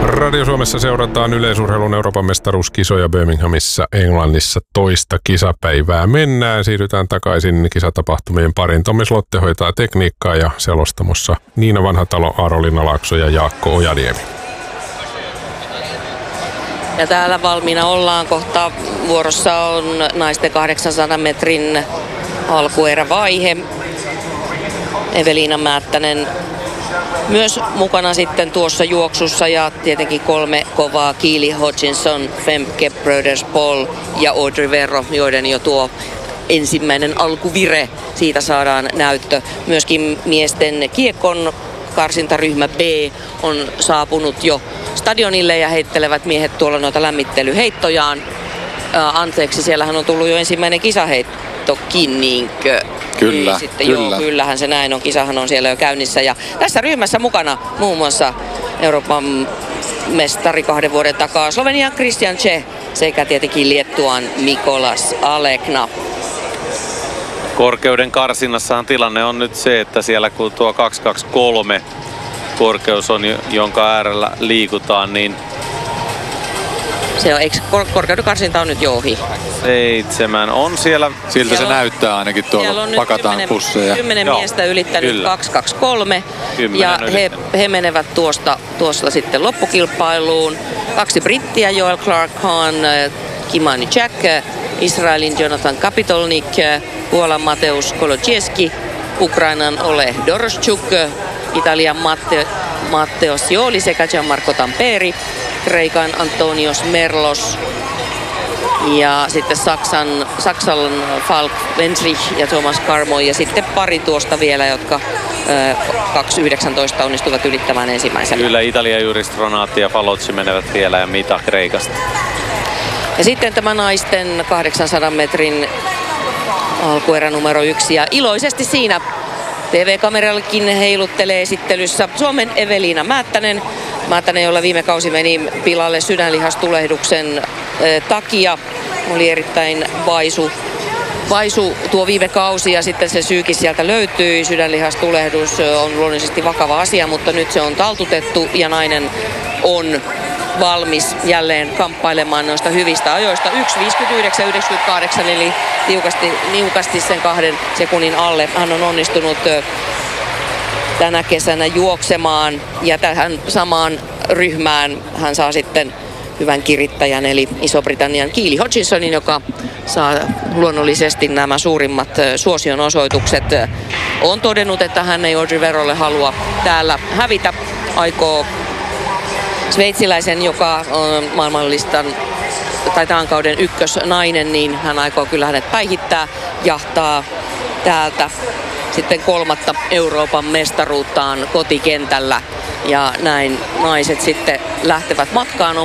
Radio Suomessa seurataan yleisurheilun Euroopan mestaruuskisoja Birminghamissa Englannissa toista kisapäivää. Mennään, siirrytään takaisin kisatapahtumien pariin. Tommi Slotte hoitaa tekniikkaa ja selostamossa Niina Vanhatalo, Aaroliina Laakso ja Jaakko Ojaniemi. Ja täällä valmiina ollaan, kohta vuorossa on naisten 800 metrin alkuerävaihe. Eveliina Määttänen myös mukana sitten tuossa juoksussa ja tietenkin 3 kovaa: Keely Hodgkinson, Femke Brothers-Paul ja Audrey Verro, joiden jo tuo ensimmäinen alkuvire, siitä saadaan näyttö. Myöskin miesten kiekon karsintaryhmä B on saapunut jo stadionille ja heittelevät miehet tuolla noita lämmittelyheittojaan. Anteeksi, siellähän on tullut jo ensimmäinen kisaheittokin, niinkö? Kyllä, sitten, kyllä. Joo, kyllähän se näin on. Kisahan on siellä jo käynnissä. Ja tässä ryhmässä mukana muun muassa Euroopan mestari 2 vuoden takaa Slovenian Christian Čeh sekä tietenkin Liettuan Mikolas Alekna. Korkeuden karsinnassahan tilanne on nyt se, että siellä kun tuo 223 korkeus on, jonka äärellä liikutaan, niin se on, eikö korkeuden karsinta on nyt jo ohi? 7 on siellä. Siltä se näyttää ainakin tuolla, pakataan pusseja. 10 miestä ylittänyt kyllä. 223 ja he menevät tuosta sitten loppukilpailuun. 2 brittiä, Joel Clark-Hahn, Kimani Jack, Israelin Jonathan Kapitolnik, Puolan Mateusz Kolodziejski, Ukrainan Ole Doroschuk, Italian Matteo Scioli sekä Gianmarco Tamperi, Kreikan Antonios Merlos ja sitten Saksan Falk Wendrich ja Thomas Carmo ja sitten pari tuosta vielä, jotka 2.19 onnistuvat ylittämään ensimmäisenä. Kyllä, Italia juuri Stronati ja Falocci menevät vielä ja Mita Kreikasta. Ja sitten tämä naisten 800 metrin alkuerä numero 1 ja iloisesti siinä TV-kamerallekin heiluttelee esittelyssä Suomen Eveliina Määttänen. Määttänen, jolla viime kausi meni pilalle sydänlihastulehduksen takia. Oli erittäin vaisu tuo viime kausi ja sitten se syykin sieltä löytyi. Sydänlihastulehdus on luonnollisesti vakava asia, mutta nyt se on taltutettu ja nainen on valmis jälleen kamppailemaan noista hyvistä ajoista. 1.59.98 eli niukasti sen 2 sekunnin alle. Hän on onnistunut tänä kesänä juoksemaan ja tähän samaan ryhmään hän saa sitten hyvän kirittäjän eli Iso-Britannian Keely Hodgkinsonin, joka saa luonnollisesti nämä suurimmat suosionosoitukset. On todennut, että hän ei Audrey Verrolle halua täällä hävitä. Aikoo sveitsiläisen, joka on maailmanlistan tai tämän kauden ykkösnainen, niin hän aikoo kyllä hänet päihittää, jahtaa täältä sitten 3. Euroopan mestaruuttaan kotikentällä. Ja näin naiset sitten lähtevät matkaan,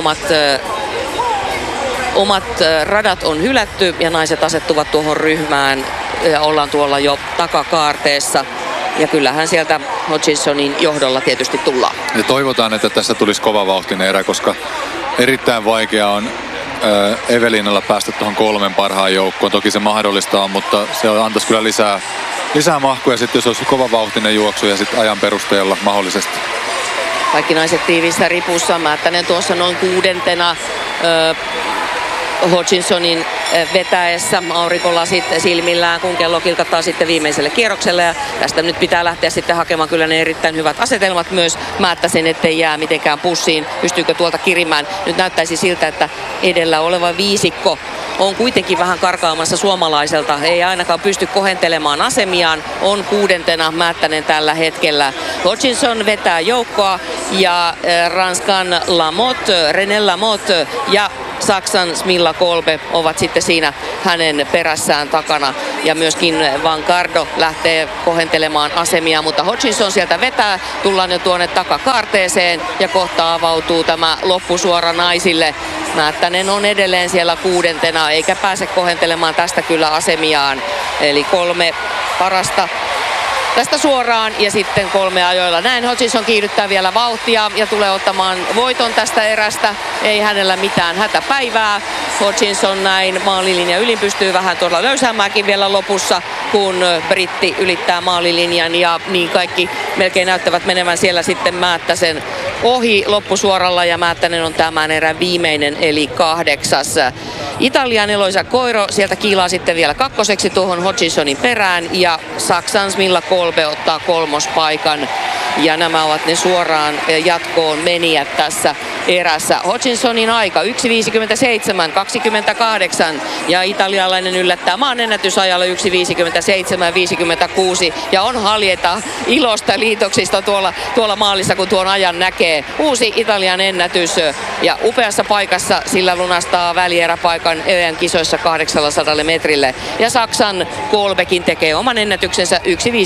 omat radat on hylätty ja naiset asettuvat tuohon ryhmään ja ollaan tuolla jo takakaarteessa. Ja kyllähän sieltä Hodgkinsonin johdolla tietysti tullaan. Ja toivotaan, että tässä tulisi kovavauhtinen erä, koska erittäin vaikea on Eveliinalla päästä tuohon 3 parhaan joukkoon. Toki se mahdollista on, mutta se antaisi kyllä lisää mahkuja sitten, jos olisi kovavauhtinen juoksu ja sitten ajan perusteella mahdollisesti. Kaikki naiset tiivissä ripussa. Määttänen tuossa noin 6. Hodgkinsonin vetäessä, aurinkolasit silmillään, kun kello kilkattaa sitten viimeiselle kierrokselle. Ja tästä nyt pitää lähteä sitten hakemaan kyllä ne erittäin hyvät asetelmat myös Määttäsen, ettei jää mitenkään pussiin. Pystyykö tuolta kirimään? Nyt näyttäisi siltä, että edellä oleva viisikko on kuitenkin vähän karkaamassa suomalaiselta. Ei ainakaan pysty kohentelemaan asemiaan. On 6. Määttänen tällä hetkellä. Hodgkinson vetää joukkoa ja Ranskan René Lamotte ja Saksan Smilla Kolbe ovat sitten siinä hänen perässään takana. Ja myöskin Van Gardo lähtee kohentelemaan asemia, mutta Hodgkinson sieltä vetää. Tullaan jo tuonne takakaarteeseen ja kohta avautuu tämä loppusuora naisille. Määttänen on edelleen siellä 6. eikä pääse kohentelemaan tästä kyllä asemiaan. Eli 3 parasta tästä suoraan ja sitten 3 ajoilla. Näin Hodgkinson kiihdyttää vielä vauhtia ja tulee ottamaan voiton tästä erästä. Ei hänellä mitään hätäpäivää. Hodgkinson näin maalilinja ylin pystyy vähän tuolla löysäämäänkin vielä lopussa, kun britti ylittää maalilinjan ja niin kaikki melkein näyttävät menevän siellä sitten Määttäsen ohi loppusuoralla ja Määttänen on tämän erän viimeinen eli 8. Italian Eloisa Koiro sieltä kiilaa sitten vielä kakkoseksi tuohon Hutchinsonin perään ja Saksan Smilla Kolbe ottaa kolmospaikan. Ja nämä ovat ne suoraan jatkoon menijät tässä erässä. Hutchinsonin aika 1.57.28 ja italialainen yllättää maan ennätysajalla 1.57.56 ja on haljeta ilosta liitoksista tuolla maalissa, kun tuon ajan näkee. Uusi Italian ennätys ja upeassa paikassa sillä lunastaa välieräpaikan EM kisoissa 800 metrille ja Saksan Kolbekin tekee oman ennätyksensä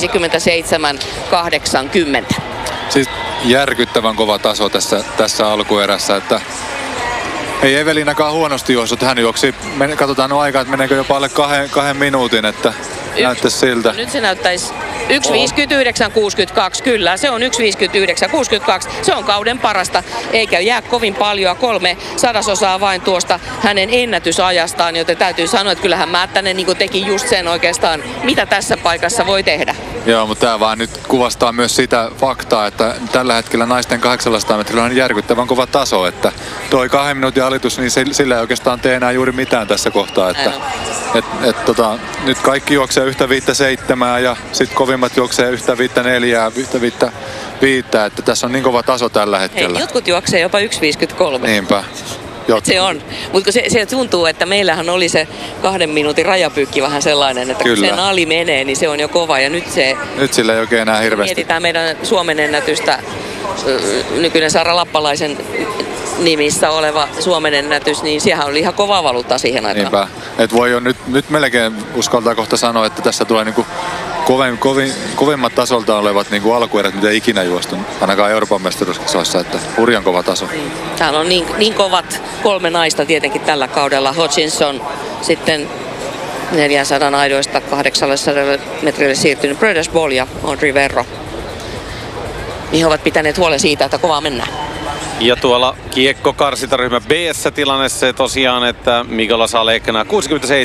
1.57.80. Siis järkyttävän kova taso tässä alkuerässä, että ei Evelinakaan huonosti juossut. Hän juoksi, katsotaan no aikaa, että meneekö jopa alle 2 minuutin, että näyttäisi siltä. Nyt se näyttäisi 1.59.62, kyllä se on 1.59.62, se on kauden parasta, eikä jää kovin paljon, 3/100 vain tuosta hänen ennätysajastaan, joten täytyy sanoa, että kyllähän Määttänen niin teki just sen oikeastaan, mitä tässä paikassa voi tehdä. Joo, mutta tämä vaan nyt kuvastaa myös sitä faktaa, että tällä hetkellä naisten 800 metrillä on järkyttävän kova taso, että toi 2 minuutin alitus, niin sillä ei oikeastaan tee enää juuri mitään tässä kohtaa, että nyt kaikki juoksee 1.57 ja sitten kovimmat juoksee 1.54, 1.55, että tässä on niin kova taso tällä hetkellä. Hei, jotkut juoksee jopa 1.53. Niinpä. Se on, mutta se tuntuu, että meillähän oli se 2 minuutin rajapyykki vähän sellainen, että kun sen ali menee, niin se on jo kova ja nyt sillä ei oikein enää hirveästi. Mietitään meidän Suomen ennätystä, nykyinen Saara Lappalaisen nimissä oleva Suomen ennätys, niin siellä oli ihan kova valuutta siihen aikaan. Niinpä, että voi jo nyt melkein uskaltaa kohta sanoa, että tässä tulee niinku kovimmat tasolta olevat niinku alkuerät, mitä ikinä juostu, ainakaan Euroopan mestaruuskisoissa, että hurjan kova taso. Täällä on niin kovat 3 naista tietenkin tällä kaudella. Hutchinson, sitten 400 aidoista 800 metrille siirtynyt Brothers Ball ja Audrey Verro. Niin he ovat pitäneet huolen siitä, että kovaa mennään. Ja tuolla kiekkokarsintaryhmä B-ssä tilanne se tosiaan, että Mikola Salekna 67-74,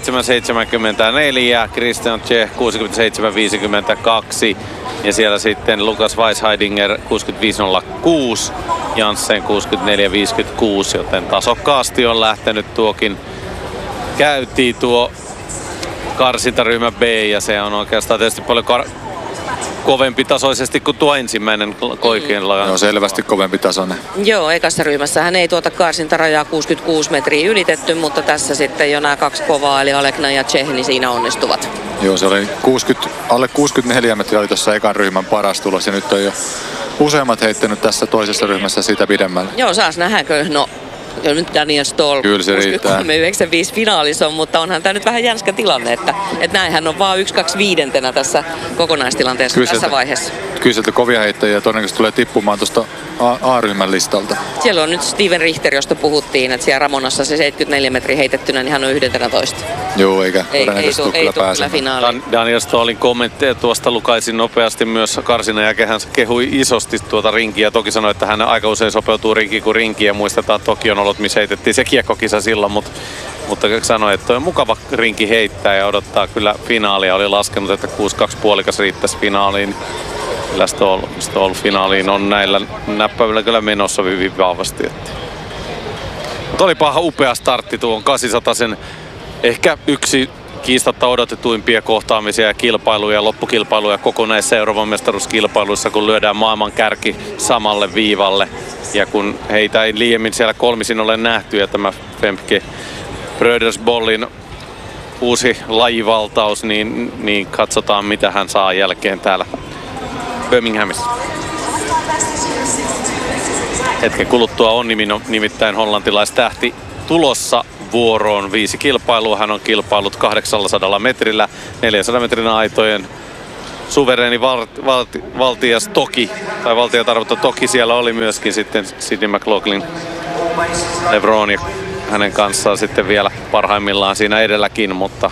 Christian Czech 67-52 ja siellä sitten Lukas Weisheidinger 65-06, Janssen 64-56, joten tasokkaasti on lähtenyt tuokin. Käytiin tuo karsintaryhmä B ja se on oikeastaan tietysti paljon kovempi tasoisesti kuin tuo ensimmäinen koikeilla. Joo, selvästi kovempi tasoinen. Joo, ekassa ryhmässä hän ei tuota karsintarajaa 66 metriä ylitetty, mutta tässä sitten jo nämä 2 kovaa, eli Alekna ja Czech, niin siinä onnistuvat. Joo, se oli alle 64 metriä oli tuossa ekan ryhmän paras tulos ja nyt on jo useammat heittänyt tässä toisessa ryhmässä sitä pidemmälle. Joo, saas nähdäänkö? No, nyt Daniel Stoll 63-95 finaalissa on, mutta onhan tämä nyt vähän jänskä tilanne, että näinhän on vaan 1-2-5 tässä kokonaistilanteessa tässä vaiheessa. Kyllä sieltä kovia heittäjiä todennäköisesti tulee tippumaan tuosta A-ryhmän listalta. Siellä on nyt Steven Richter, josta puhuttiin, että siellä Ramonassa se 74 metriä heitettynä, niin hän on 11. Joo, eikä todennäköisesti tule kyllä pääsemään. Daniel Stollin kommentteja tuosta lukaisin nopeasti myös karsina ja hän kehui isosti tuota rinkiä. Toki sanoi, että hän aika usein sopeutuu rinkiin kuin rinkiin ja muistetaan Tokion olot, missä heitettiin se kiekkokisa silloin, mutta sanoi, että on mukava rinki heittää ja odottaa kyllä finaalia. Oli laskenut, että 6-2 puolikas riittäisi finaaliin. Kyllä Stoll finaaliin on näillä näppävillä kyllä menossa hyvin vahvasti. Mutta oli paha upea startti tuon 800-sen. Ehkä yksi kiistatta odotetuimpia kohtaamisia ja kilpailuja ja loppukilpailuja koko näissä Euroopan mestaruuskilpailuissa, kun lyödään maailman kärki samalle viivalle. Ja kun heitä ei liiemmin siellä kolmisin ole nähty ja tämä Femke Brothers Ballin uusi lajivaltaus, niin katsotaan mitä hän saa jälkeen täällä Birminghamissa. Hetken kuluttua on nimittäin hollantilaistähti tulossa vuoroon. 5 kilpailua. Hän on kilpailut 800 metrillä, 400 metrin aitojen suvereeni valtias Toki, tai valtiotarvotta Toki siellä oli myöskin sitten Sydney McLaughlin, LeBron ja hänen kanssaan sitten vielä parhaimmillaan siinä edelläkin, mutta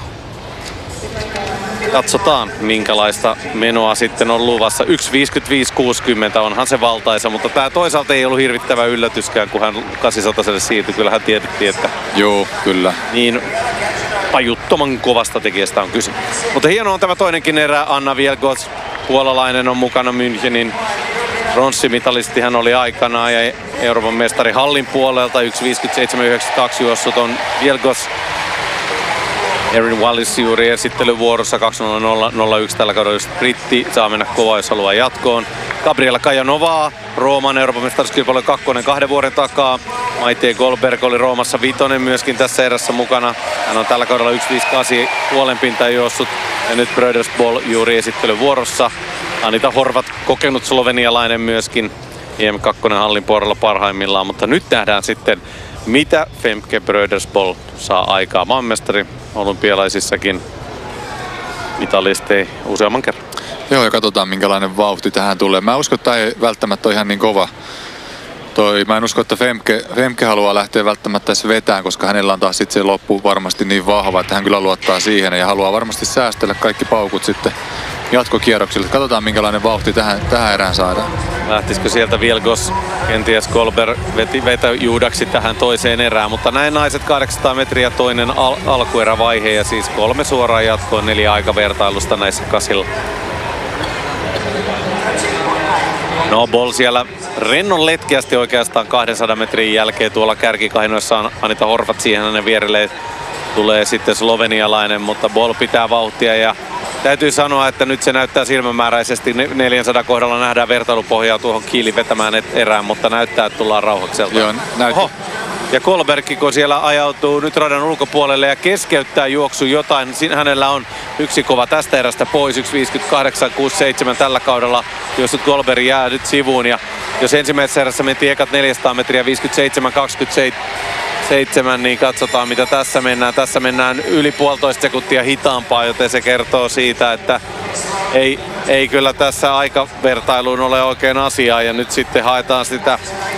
katsotaan minkälaista menoa sitten on luvassa. 1.55.60 onhan se valtaisa, mutta tämä toisaalta ei ollut hirvittävä yllätyskään, kun hän 800 siirtyi. Kyllähän tiedettiin, että joo, kyllä. Niin pajuttoman kovasta tekijästä on kyse. Mutta hieno on tämä toinenkin erä. Anna Vielgots, puolalainen, on mukana Münchenin Pronssimitalisti hän oli aikanaan ja Euroopan mestari hallin puolelta. 1.57.92 juossut on Vielgos. Erin Wallis juuri esittelyvuorossa 2.00.01 tällä kaudella, jos britti saa mennä kovaa, jos haluaa jatkoon. Gabriela Kajanova, Rooman Euroopan mestaruuskilpailu 2 2 vuoden takaa. Maite Goldberg oli Roomassa 5 myöskin tässä erässä mukana. Hän on tällä kaudella 1.58 puolenpintaan juossut. Ja nyt Bröders Ball juuri esittelyvuorossa. Anita Horvat, kokenut slovenialainen myöskin. IM2 hallin puolella parhaimmillaan, mutta nyt nähdään sitten, mitä Femke Bröders Ball saa aikaa. Maanmestari olympialaisissakin, mitalisti useamman kerran. Joo, ja katsotaan minkälainen vauhti tähän tulee. Mä uskon, että tämä ei välttämättä ole ihan niin kova. Mä en usko, että Femke haluaa lähteä välttämättä tässä vetään, koska hänellä on taas sitten se loppu varmasti niin vahva, että hän kyllä luottaa siihen ja haluaa varmasti säästellä kaikki paukut sitten jatkokierroksille. Katsotaan minkälainen vauhti tähän erään saadaan. Lähtisikö sieltä Vielgos, kenties Goldberg vetäjuudaksi tähän toiseen erään, mutta näin naiset 800 metriä toinen alkuerävaihe ja siis 3 suoraan jatkoon 4 aikavertailusta näissä kasilla. No Ball siellä rennon letkeästi oikeastaan 200 metrin jälkeen tuolla kärkikahinoissa on Anita Horvat siihen hänen vierelleen. Tulee sitten slovenialainen, mutta Ball pitää vauhtia ja täytyy sanoa, että nyt se näyttää silmämääräisesti. 400 kohdalla nähdään vertailupohjaa tuohon kiili vetämään erään, mutta näyttää, että tullaan rauhakselta. Joo, Ja Goldberg, kun siellä ajautuu nyt radan ulkopuolelle ja keskeyttää juoksu jotain, hänellä on yksi kova tästä erästä pois, 1.58.67 tällä kaudella, jos nyt Goldberg jää nyt sivuun. Ja jos ensimmäisessä erässä mentiin ekat 400 metriä 57.27, niin katsotaan mitä tässä mennään. Tässä mennään yli 1,5 sekuntia hitaampaa, joten se kertoo siitä, että ei kyllä tässä aikavertailuun ole oikein asiaa. Ja nyt sitten haetaan sitä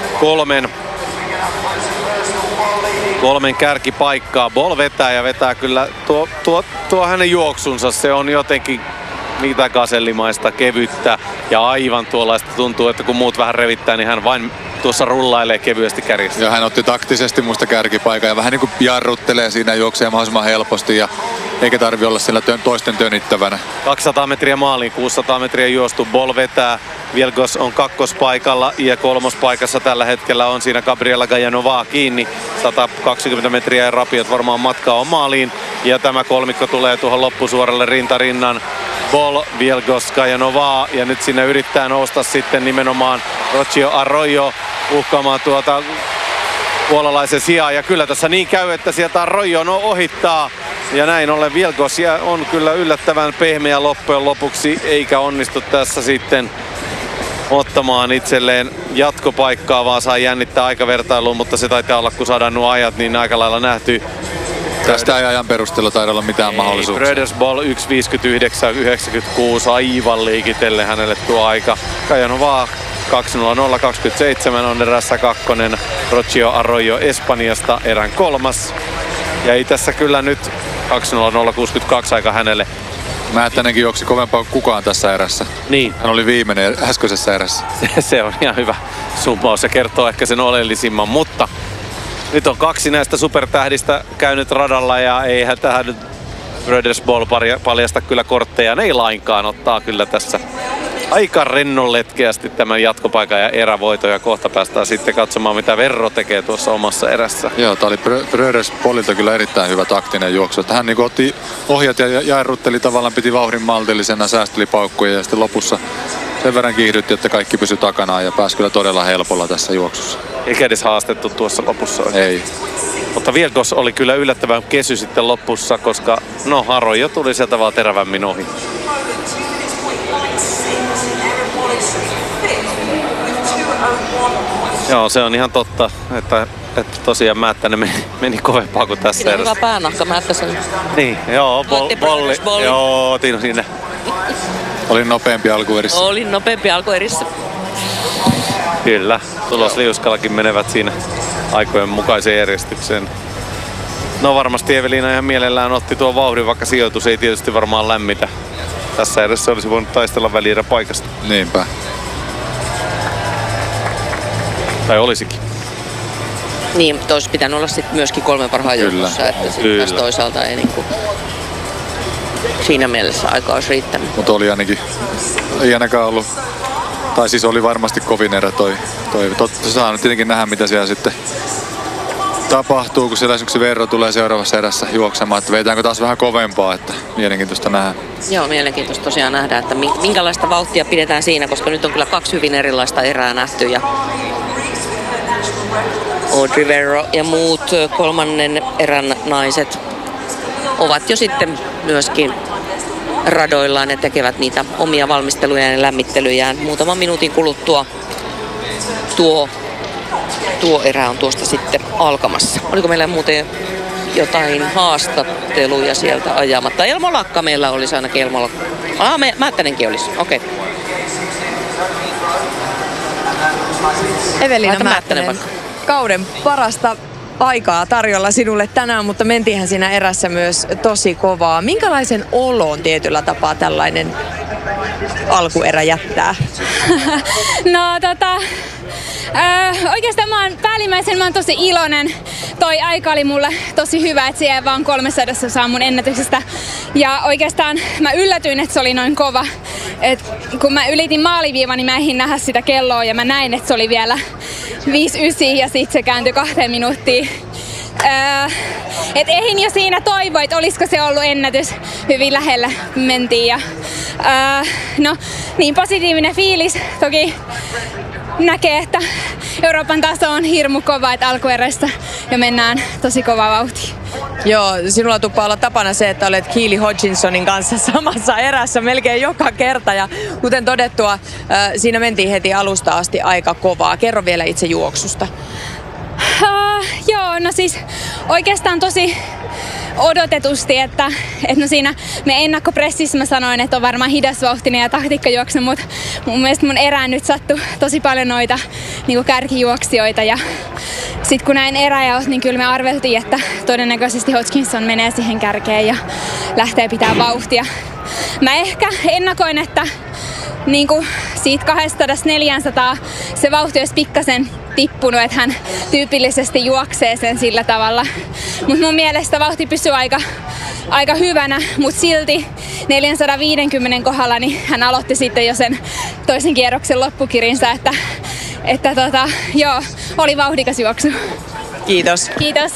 kolmen kärkipaikkaa. Ball vetää ja vetää kyllä tuo hänen juoksunsa. Se on jotenkin mitä gasellimaista, kevyttä ja aivan tuollaista tuntuu, että kun muut vähän revittää, niin hän vain tuossa rullailee kevyesti kärjessä. Ja hän otti taktisesti muista kärkipaikan ja vähän niin kuin jarruttelee siinä, juoksee mahdollisimman helposti ja eikä tarvi olla siellä toisten tönittävänä. 200 metriä maaliin, 600 metriä juostu. Ball vetää. Vielgos on kakkospaikalla ja kolmospaikassa tällä hetkellä on siinä Gabriela Gajanova kiinni. 120 metriä ja rapiot varmaan matkaa on maaliin. Ja tämä kolmikko tulee tuohon loppusuoralle rintarinnan. Ball, Vielgos, Gajanova ja nyt sinne yrittää nousta sitten nimenomaan Rocio Arroyo uhkaamaan tuota puolalaisen sijaan. Ja kyllä tässä niin käy, että sieltä Arroyo ohittaa. Ja näin ollen Vielgos on kyllä yllättävän pehmeä loppujen lopuksi, eikä onnistu tässä sitten ottamaan itselleen jatkopaikkaa, vaan saa jännittää aikavertailuun, mutta se taitaa olla, kun saadaan nuo ajat, niin aika lailla nähty. Tästä ei ajan perusteella taida olla mitään mahdollisuuksia. Bröders Ball 1.59.96 aivan liikitelle hänelle tuo aika. Gajanova 2.00.27 on erässä kakkonen. Rocio Arroyo Espanjasta erän kolmas. Ja ei tässä kyllä nyt 2.00.62 aika hänelle. Määttänenkin juoksi kovempaa kuin kukaan tässä erässä. Niin. Hän oli viimeinen äskeisessä erässä. Se on ihan hyvä summaus. Se kertoo ehkä sen oleellisimman, mutta nyt on kaksi näistä supertähdistä käynyt radalla ja eihän tähän nyt Bröders Ball paljasta kyllä kortteja. Ne ei lainkaan, ottaa kyllä tässä aika rennonletkeästi tämän jatkopaikan ja erävoito ja kohta päästään sitten katsomaan mitä Verro tekee tuossa omassa erässä. Joo, tää oli Bröders Ballilta kyllä erittäin hyvä taktinen juoksu. Että hän niinku otti ohjat ja jarrutteli tavallaan, piti vauhdin maltillisena, säästeli paukkuja ja sitten lopussa sen verran kiihdytti, että kaikki pysyi takanaan ja pääsi kyllä todella helpolla tässä juoksussa. Eikä edes haastettu tuossa lopussa. Ei. Mutta Vielgos oli kyllä yllättävän kesy sitten lopussa, koska Arroyo tuli sieltä vaan terävämmin ohi. Joo, se on ihan totta, että tosiaan Määttänen meni kovempaa kuin tässä erässä. Siinä on hyvä päänahka Määttäsen. Niin, joo, Bolli. Joo, otin sinne. Olin nopeampi alkuerissä. Kyllä, tulosliuskallakin menevät siinä aikojen mukaiseen järjestykseen. No varmasti Evelina ihan mielellään otti tuon vauhdin, vaikka sijoitus ei tietysti varmaan lämmitä. Tässä edessä olisi voinut taistella välierä paikasta. Niinpä. Tai olisikin. Niin, olisi pitänyt olla sitten myöskin 3 parhaan joukossa, että sitten toisaalta ei niinku siinä mielessä aika olisi riittänyt. Mutta oli ainakin, ei ainakaan ollut Tai siis oli varmasti kovin erä toi. Saa nyt tietenkin nähdä, mitä siellä sitten tapahtuu, kun siellä esimerkiksi Verro tulee seuraavassa erässä juoksemaan, että veitäänkö taas vähän kovempaa, että mielenkiintoista nähdä. Joo, mielenkiintoista tosiaan nähdä, että minkälaista vauhtia pidetään siinä, koska nyt on kyllä 2 hyvin erilaista erää nähty. Ja Audrey Verro ja muut 3. erän naiset ovat jo sitten myöskin radoillaan ja tekevät niitä omia valmistelujaan ja lämmittelyjään. Muutaman minuutin kuluttua tuo erä on tuosta sitten alkamassa. Oliko meillä muuten jotain haastatteluja sieltä ajamatta? Elmo Lakka meillä olisi ainakin. Määttänenkin olisi. Okei. Okay. Evelina Määttänen, kauden parasta aikaa tarjolla sinulle tänään, mutta mentiinhän siinä erässä myös tosi kovaa. Minkälaisen olon tietyllä tapaa tällainen alkuerä jättää? No oikeastaan mä oon tosi iloinen. Toi aika oli mulle tosi hyvä, että siellä vaan 300 saa mun ennätyksestä. Ja oikeastaan mä yllätyin, että se oli noin kova. Et kun mä ylitin maaliviivan, niin mä ehdin nähdä sitä kelloa ja mä näin, että se oli vielä 5.9 ja sit se kääntyi 2 minuuttiin. Et ehdin jo siinä toivoa, että olisiko se ollut ennätys. Hyvin lähellä mentiin ja no niin positiivinen fiilis. Toki näkee, että Euroopan taso on hirmu kova, että alkuerästä jo mennään tosi kovaa vauhtia. Joo, sinulla tuppaa olla tapana se, että olet Keely Hodgkinsonin kanssa samassa erässä melkein joka kerta. Ja kuten todettua, siinä mentiin heti alusta asti aika kovaa. Kerro vielä itse juoksusta. Joo, no siis oikeastaan tosi odotetusti, että no siinä me ennakkopressissä mä sanoin, että on varmaan hidasvauhtinen ja taktiikkajuoksu, mutta mun mielestä mun erään nyt sattui tosi paljon noita niin kärkijuoksijoita ja sitten kun näin eräjaot, niin kyllä me arveltiin, että todennäköisesti Hodgkinson menee siihen kärkeen ja lähtee pitää vauhtia. Mä ehkä ennakoin, että niin kuin siitä 200-400 se vauhti olisi pikkasen tippunut, että hän tyypillisesti juoksee sen sillä tavalla. Mutta mun mielestä vauhti pysyy aika hyvänä, mutta silti 450 kohdalla niin hän aloitti sitten jo sen toisen kierroksen loppukirinsä, että joo, oli vauhdikas juoksu. Kiitos. Kiitos.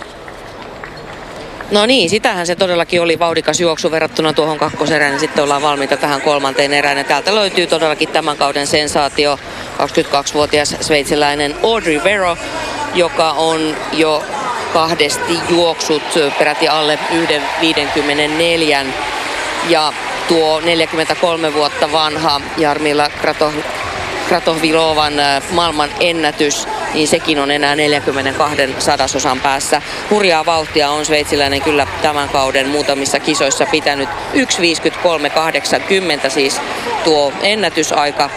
No niin, sitähän se todellakin oli, vauhdikas juoksu verrattuna tuohon 2. erään, ja sitten ollaan valmiita tähän 3. erään. Ja täältä löytyy todellakin tämän kauden sensaatio, 22-vuotias sveitsiläinen Audrey Verro, joka on jo 2 juoksut peräti alle 1.54. Ja tuo 43 vuotta vanha Jarmila Kratochvilovan maailman ennätys, niin sekin on enää 42 sadasosan päässä. Hurjaa vauhtia on sveitsiläinen kyllä tämän kauden muutamissa kisoissa pitänyt. 1.53.80 siis tuo ennätysaika.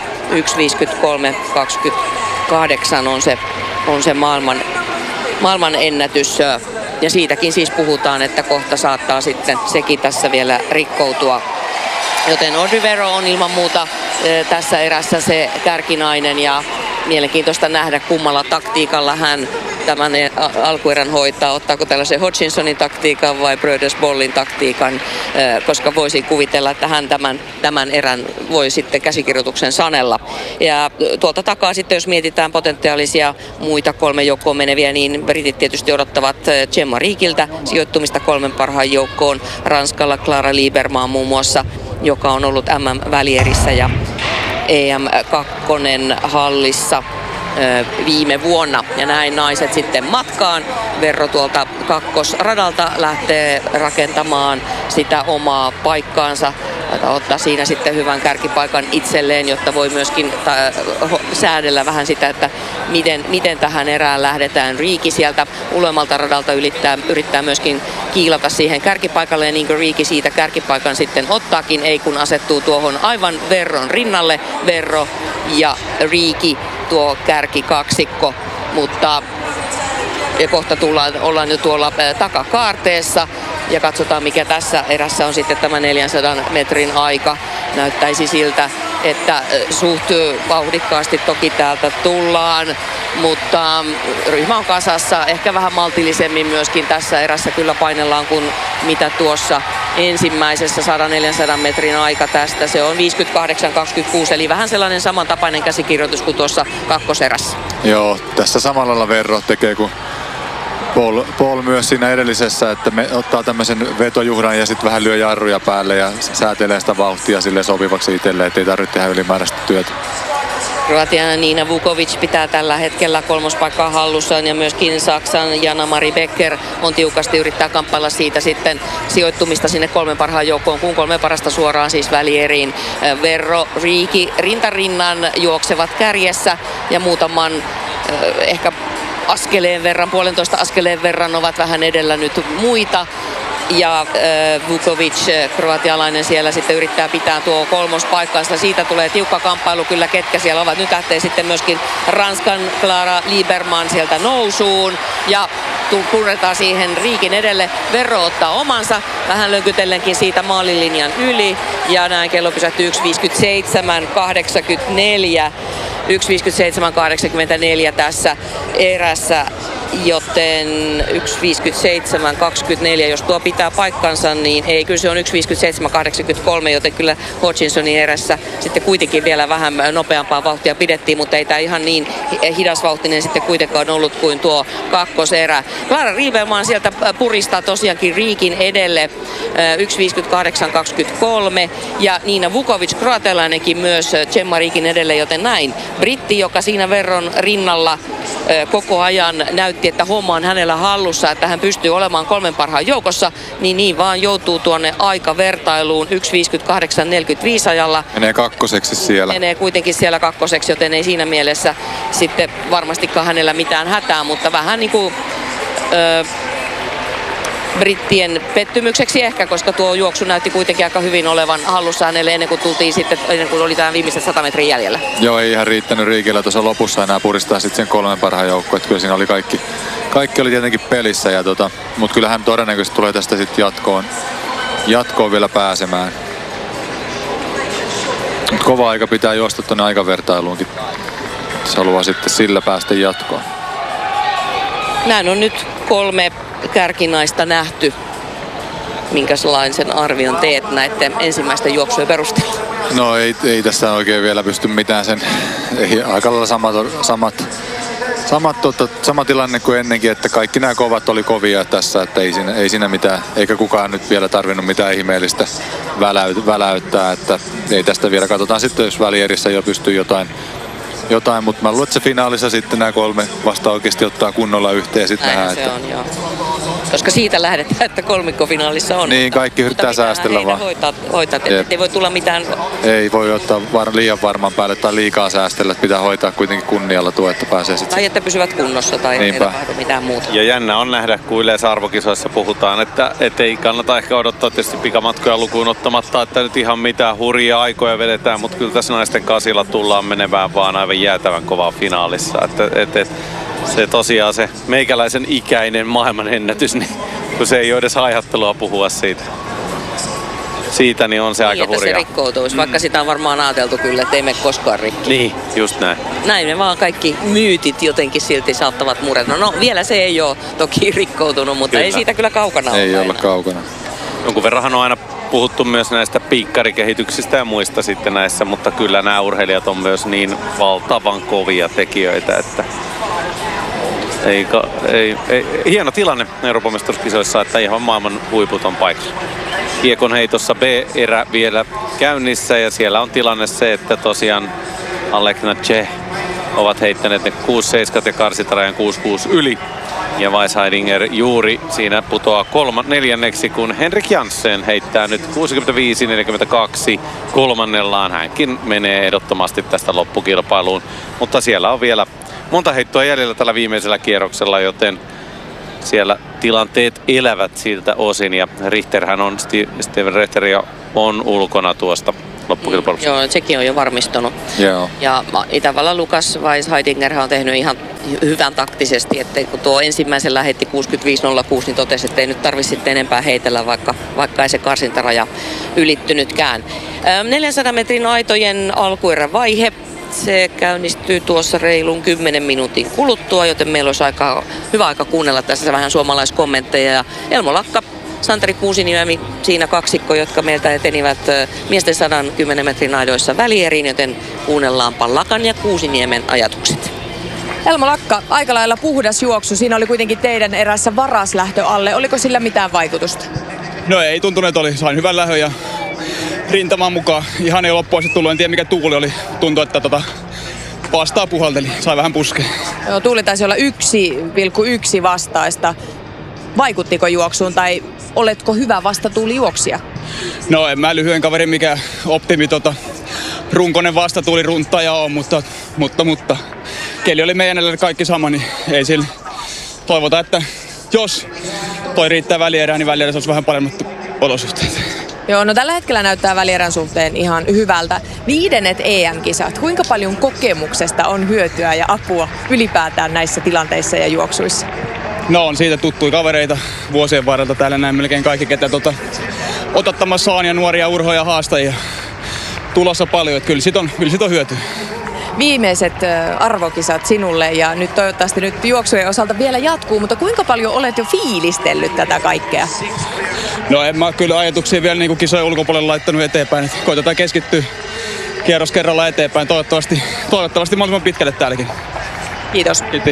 1.53.28 on se maailman ennätys. Ja siitäkin siis puhutaan, että kohta saattaa sitten sekin tässä vielä rikkoutua. Joten Audrey Verro on ilman muuta tässä erässä se kärkinainen ja mielenkiintoista nähdä, kummalla taktiikalla hän tämän alkuerän hoitaa. Ottaako tällaisen Hodgkinsonin taktiikan vai Brödersbollin taktiikan, koska voisin kuvitella, että hän tämän erän voi sitten käsikirjoituksen sanella. Ja tuolta takaa sitten, jos mietitään potentiaalisia muita 3 joukkoon meneviä, niin britit tietysti odottavat Gemma Riekiltä sijoittumista 3 parhaan joukkoon. Ranskalla Clara Lieberman muun muassa, joka on ollut MM-välierissä ja EM2 hallissa viime vuonna. Ja näin naiset sitten matkaan. Verro tuolta kakkosradalta lähtee rakentamaan sitä omaa paikkaansa. Ottaa siinä sitten hyvän kärkipaikan itselleen, jotta voi myöskin säädellä vähän sitä, että miten tähän erään lähdetään. Riiki sieltä ulemmalta radalta yrittää myöskin kiilata siihen kärkipaikalle, ja niin kuin Riiki siitä kärkipaikan sitten ottaakin, ei kun asettuu tuohon aivan Verron rinnalle. Verro ja Riiki, tuo kärkikaksikko, mutta ja kohta ollaan jo tuolla takakaarteessa ja katsotaan, mikä tässä erässä on sitten tämä 400 metrin aika. Näyttäisi siltä, että suht vauhdikkaasti toki täältä tullaan, mutta ryhmä on kasassa. Ehkä vähän maltillisemmin myöskin tässä erässä kyllä painellaan kuin mitä tuossa ensimmäisessä 100-400 metrin aika tästä. Se on 58.26, eli vähän sellainen samantapainen käsikirjoitus kuin tuossa kakkoserässä. Joo, tässä samalla lailla Verro tekee kuin Paul myös siinä edellisessä, että me ottaa tämmöisen vetojuhdan ja sitten vähän lyö jarruja päälle ja säätelee sitä vauhtia sille sopivaksi itselleen, ettei tarvitse tehdä ylimääräistä työtä. Kroatian Nina Vukovic pitää tällä hetkellä kolmospaikkaa hallussaan ja myöskin Saksan Jana-Mari Becker on tiukasti yrittää kamppailla siitä sitten sijoittumista sinne 3 parhaan joukkoon, kun 3 parasta suoraan siis välieriin. Verro, Riiki rintarinnan juoksevat kärjessä ja muutaman ehkä askeleen verran, 1,5 askeleen verran ovat vähän edellä nyt muita. Ja Vukovic, kroatialainen, siellä sitten yrittää pitää tuo kolmospaikkansa. Siitä tulee tiukka kamppailu kyllä, ketkä siellä ovat. Nyt lähtee sitten myöskin Ranskan Clara Lieberman sieltä nousuun. Ja puretaan siihen Riikin edelle. Verro ottaa omansa, vähän lönkytellenkin siitä maalilinjan yli. Ja näin kello pysähtyy 1.57.84. 1.57.84 tässä erässä, joten 1.57.24, jos tuo pitää paikkansa, niin ei, kyllä se on 1.57.83, joten kyllä Hodgkinsonin erässä sitten kuitenkin vielä vähän nopeampaa vauhtia pidettiin, mutta ei tämä ihan niin hidasvauhtinen sitten kuitenkaan ollut kuin tuo kakkoserä. Clara Lieberman sieltä puristaa tosiaankin Riikin edelle 1.58.23 ja Nina Vukovic, kroatialainenkin myös Gemma Riikin edelle, joten näin. Britti, joka siinä Verron rinnalla koko ajan näytti, että homma on hänellä hallussa, että hän pystyy olemaan 3 parhaan joukossa, niin vaan joutuu tuonne aikavertailuun 1.58.45 ajalla. Menee kakkoseksi siellä. Menee kuitenkin siellä kakkoseksi, joten ei siinä mielessä sitten varmastikaan hänellä mitään hätää, mutta vähän niin kuin brittien pettymykseksi ehkä, koska tuo juoksu näytti kuitenkin aika hyvin olevan hallussa hänelle ennen kuin oli tämä viimeiset 100 metrin jäljellä. Joo, ei ihan riittänyt Riikillä tuossa lopussa enää puristaa sitten sen 3 parhaan joukkoon, että kyllä siinä oli kaikki oli tietenkin pelissä, mutta kyllähän todennäköisesti tulee tästä sitten jatkoon vielä pääsemään. Mut kova aika pitää juosta tuonne aikavertailuunkin, se haluaa sitten sillä päästä jatkoon. Näin on nyt 3 kärkinaista nähty. Minkälaisen arvion teet näiden ensimmäisten juoksujen perusteella? No ei tässä oikein vielä pysty mitään aika lailla sama tilanne kuin ennenkin, että kaikki nämä kovat oli kovia tässä, että ei siinä mitään, eikä kukaan nyt vielä tarvinnut mitään ihmeellistä väläyttää, että ei tästä vielä, katsotaan sitten, jos välierissä jo pystyy jotain, mutta mä luulen, että se finaalissa sitten nämä 3 vasta oikeasti ottaa kunnolla yhteen ja sitten nähdään, se on, joo. Koska siitä lähdetään, että kolmikkofinaalissa on. Niin, kaikki yrittää säästellä vaan. Hoitaa, ei voi tulla mitään. Ei voi ottaa liian varman päälle tai liikaa säästellä, että pitää hoitaa kuitenkin kunnialla tuo, että pääsee sitten. Tai että pysyvät kunnossa tai ei tapahdu mitään muuta. Ja jännä on nähdä, kun yleensä arvokisoissa puhutaan, että ei kannata ehkä odottaa tietysti pikamatkoja lukuun ottamatta, että nyt ihan mitään hurjia aikoja vedetään, mutta kyllä tässä naisten kasilla tullaan menevään vaan aivan jäätävän kovaa finaalissa. Se tosiaan se meikäläisen ikäinen maailmanennätys, niin kun se ei ole edes haihattelua puhua siitä, niin on se aika hurjaa. Se rikkoutuisi, vaikka sitä on varmaan ajateltu kyllä, että ei mene koskaan rikki. Niin, just näin. Näin ne vaan kaikki myytit jotenkin silti saattavat murreta. No vielä se ei ole toki rikkoutunut, mutta kyllä. Ei siitä kyllä kaukana ole. Ei olla kaukana. Jonkun verran on aina puhuttu myös näistä piikkarikehityksistä ja muista sitten näissä, mutta kyllä nämä urheilijat on myös niin valtavan kovia tekijöitä, että hieno tilanne Euroopan mestaruuskisoissa, että ihan maailman huiput on paikalla. Kiekon heitossa B-erä vielä käynnissä ja siellä on tilanne se, että tosiaan Alekna Che ovat heittäneet ne 6-7 ja karsitarajan 6-6 yli. Ja Weisheidinger juuri siinä putoaa neljänneksi, kun Henrik Janssen heittää nyt 65-42 kolmannellaan. Hänkin menee ehdottomasti tästä loppukilpailuun, mutta siellä on vielä monta heittoa jäljellä tällä viimeisellä kierroksella, joten siellä tilanteet elävät siltä osin. Ja Richterhän on, Steven Richter on ulkona tuosta loppukilpailusta. Joo, sekin on jo varmistunut. Joo. Ja Itävallan Lukas Weisheidinger on tehnyt ihan hyvän taktisesti, että kun tuo ensimmäisellä heitti 65.06, niin totesi, että ei nyt tarvitse sitten enempää heitellä, vaikka ei se karsintaraja ylittynytkään. 400 metrin aitojen alkuerävaihe. Se käynnistyy tuossa reilun 10 minuutin kuluttua, joten meillä olisi hyvä aika kuunnella tässä vähän suomalaiskommentteja. Ja Elmo Lakka Santeri Kuusiniemi siinä kaksikko, jotka meiltä etenivät miesten 110 metrin aidoissa välieriin, joten kuunnellaanpa Lakan ja Kuusiniemen ajatukset. Elmo Lakka, aika lailla puhdas juoksu. Siinä oli kuitenkin teidän erässä varaslähtö alle. Oliko sillä mitään vaikutusta? No ei tuntunut, että sain hyvän lähön ja rintamaan mukaan. Ihan ei loppuun asti tullut, en tiedä mikä tuuli oli. Tuntui, että vastaa puhalteli, sai vähän puskea. Joo, tuuli taisi olla 1,1 vastaista. Vaikuttiko juoksuun tai oletko hyvä vastatuulijuoksija? No en mä lyhyen kaverin mikä optimi runkonen vastatuuli runtaja on, mutta keli oli meidän kaikki sama, niin ei sillä. Toivotaan, että jos toi riittää välierään, niin välierässä olisi vähän paremmat olosuhteet. Joo, no tällä hetkellä näyttää välierän suhteen ihan hyvältä. 5. EM-kisat. Kuinka paljon kokemuksesta on hyötyä ja apua ylipäätään näissä tilanteissa ja juoksuissa? No on siitä tuttuja kavereita vuosien varrelta täällä näin melkein kaikki, ketä otattamassa on ja nuoria urhoja haastajia tulossa paljon, että kyllä sit on hyötyä. Viimeiset arvokisat sinulle ja nyt toivottavasti nyt juoksujen osalta vielä jatkuu, mutta kuinka paljon olet jo fiilistellyt tätä kaikkea? No en mä kyllä ajatuksia vielä niin kuin kisojen ulkopuolelle laittanut eteenpäin, että koitetaan keskittyä kierros kerralla eteenpäin, toivottavasti mahdollisimman pitkälle täälläkin. Kiitos. Kiitos.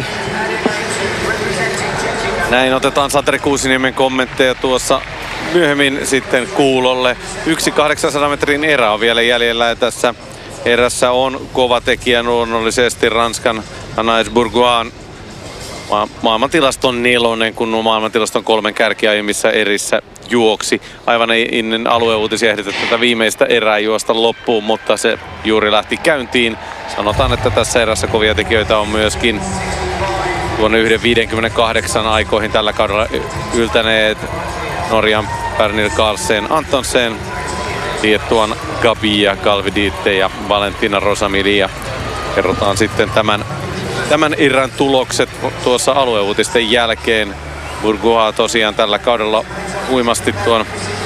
Näin otetaan Santeri Kuusiniemen kommentteja tuossa myöhemmin sitten kuulolle. 800 metrin erä on vielä jäljellä ja tässä erässä on kova tekijä luonnollisesti Ranskan Anaïs Bourgoin maailmantilaston 4, kun maailmantilaston 3 kärkiaiemmissa erissä juoksi. Aivan ei ennen alueuutisia ehditä tätä viimeistä erää juosta loppuun, mutta se juuri lähti käyntiin. Sanotaan, että tässä erässä kovia tekijöitä on myöskin tuonne 1.58 aikoihin tällä kaudella yltäneet Norjan Pernille Karlsen Antonsen, Liettuan Gabia Galviditte ja Valentina Rosamilia. Kerrotaan sitten tämän erän tulokset tuossa alueuutisten jälkeen. Bourgoin tosiaan tällä kaudella uimasti tuon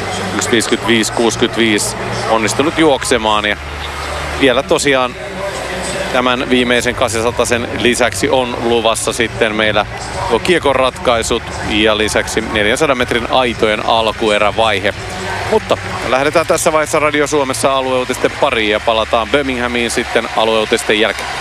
1.55-65 onnistunut juoksemaan ja vielä tosiaan tämän viimeisen 800 lisäksi on luvassa sitten meillä tuo kiekon ratkaisut ja lisäksi 400 metrin aitojen alkuerävaihe. Mutta lähdetään tässä vaiheessa Radio Suomessa alueuutisten pariin ja palataan Birminghamiin sitten alueuutisten jälkeen.